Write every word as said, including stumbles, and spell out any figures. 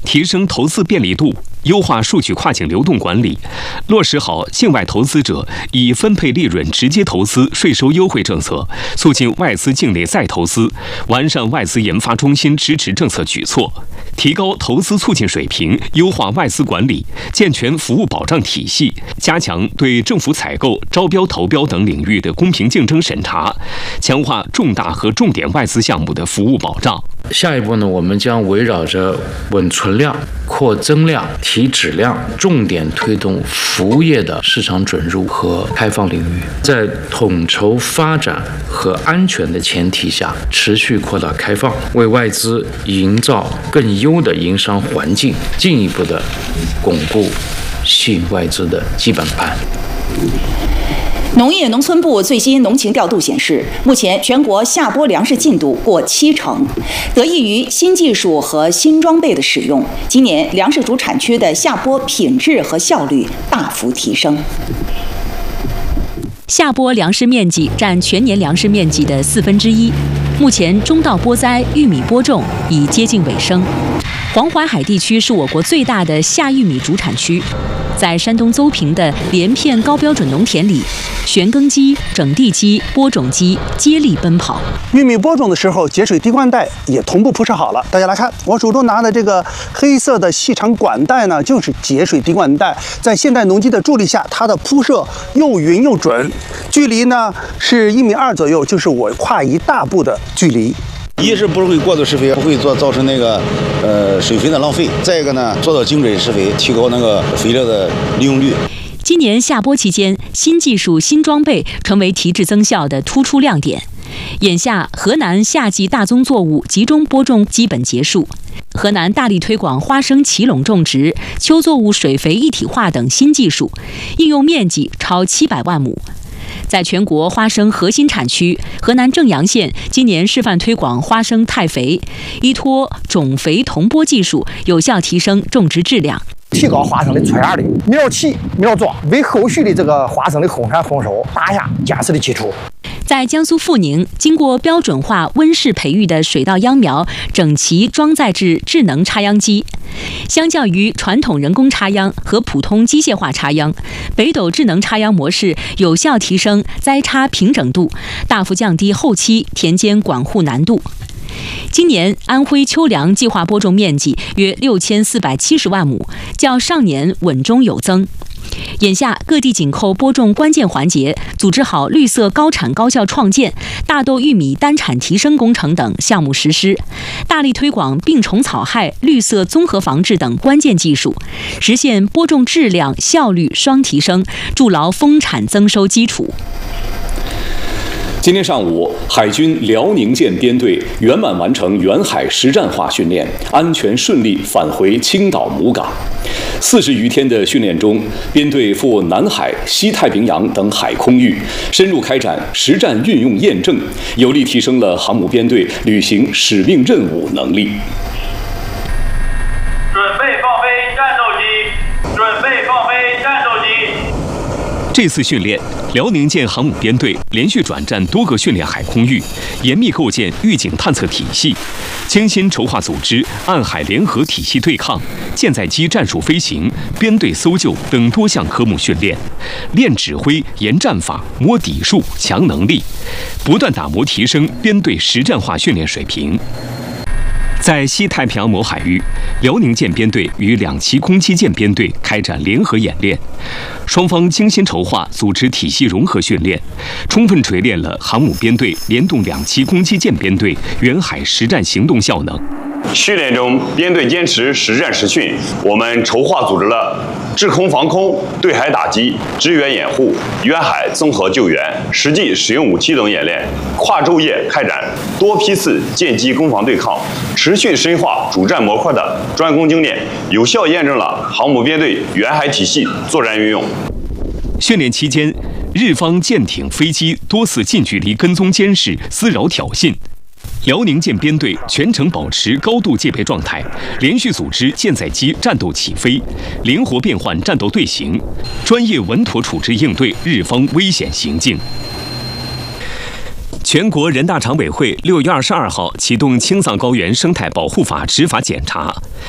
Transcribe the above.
提升投资便利度，优化数据跨境流动管理，落实好境外投资者以分配利润直接投资税收优惠政策，促进外资境内再投资，完善外资研发中心支持政策举措，提高投资促进水平，优化外资管理，健全服务保障体系，加强对政府采购、招标投标等领域的公平竞争审查，强化重大和重点外资项目的服务保障。 下一步呢，我们将围绕着稳存量、扩增量、提质量，重点推动服务业的市场准入和开放领域，在统筹发展和安全的前提下，持续扩大开放，为外资营造更优的营商环境，进一步的巩固吸引外资的基本盘。 农业农村部最新农情调度显示，目前全国下播粮食进度过七成，得益于新技术和新装备的使用，今年粮食主产区的下播品质和效率大幅提升。 下播粮食面积占全年粮食面积的四分之一，目前中稻播栽、玉米播种已接近尾声。黄淮海地区是我国最大的夏玉米主产区。在山东邹平的连片高标准农田里，旋耕机、整地机、播种机接力奔跑。 玉米播种的时候，节水滴灌带也同步铺设好了。大家来看，我手中拿的这个黑色的细长管带呢，就是节水滴灌带。在现代农机的助力下，它的铺设又匀又准，距离呢是一米二左右，就是我跨一大步的距离。 一是不会过度施肥，不会做造成那个呃水肥的浪费；再一个呢，做到精准施肥，提高那个肥料的利用率。 今年下播期间，新技术、新装备成为提质增效的突出亮点。眼下，河南夏季大宗作物集中播种基本结束，河南大力推广花生齐垄种植、秋作物水肥一体化等新技术，应用面积超七百万亩。在全国花生核心产区，河南正阳县今年示范推广花生汰肥，依托种肥同播技术，有效提升种植质量， 提高花生的出芽率，苗齐苗壮，为后续的这个花生的丰产丰收打下坚实的基础。 在江苏阜宁，经过标准化温室培育的水稻秧苗整齐装载至智能插秧机。相较于传统人工插秧和普通机械化插秧，北斗智能插秧模式有效提升栽插平整度，大幅降低后期田间管护难度。今年安徽秋粮计划播种面积约六千四百七十万亩，较上年稳中有增。眼下各地紧扣播种关键环节，组织好绿色高产高效创建、大豆、玉米单产提升工程等项目实施，大力推广病虫草害、绿色综合防治等关键技术，实现播种质量、效率双提升，筑牢丰产增收基础。 今天上午，海军辽宁舰编队圆满完成远海实战化训练，安全顺利返回青岛母港。四十余天的训练中，编队赴南海、西太平洋等海空域，深入开展实战运用验证，有力提升了航母编队履行使命任务能力。 准备放飞战斗机，准备放飞战斗机。 这次训练，辽宁舰航母编队连续转战多个训练海空域，严密构建预警探测体系，精心筹划组织岸海联合体系对抗、舰载机战术飞行、编队搜救等多项科目训练，练指挥、研战法、摸底数、强能力，不断打磨提升编队实战化训练水平。在西太平洋某海域，辽宁舰编队与两栖攻击舰编队开展联合演练，双方精心筹划，组织体系融合训练，充分锤炼了航母编队联动两栖攻击舰编队远海实战行动效能。 训练中，编队坚持实战实训，我们筹划组织了制空防空、对海打击、支援掩护、远海综合救援、实际使用武器等演练，跨昼夜开展多批次舰机攻防对抗，持续深化主战模块的专攻精练，有效验证了航母编队远海体系作战运用。 训练期间，日方舰艇、飞机多次近距离跟踪监视、滋扰挑衅。辽宁舰编队全程保持高度戒备状态，连续组织舰载机战斗起飞，灵活变换战斗队形，专业稳妥处置应对日方危险行径。全国人大常委会六月二十二号启动青藏高原生态保护法执法检查。